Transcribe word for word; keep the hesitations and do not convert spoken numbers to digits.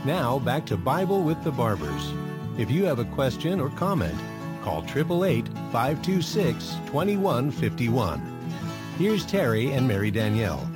Now, back to Bible with the Barbers. If you have a question or comment, call eight eight eight, five two six, two one five one. Here's Terry and Mary Danielle.